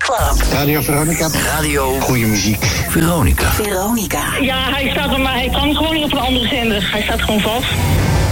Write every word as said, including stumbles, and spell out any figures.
Club. Radio Veronica. Radio. Goeie muziek. Veronica. Veronica. Ja, hij staat er, maar hij kan gewoon niet op een andere zender. Hij staat gewoon vast.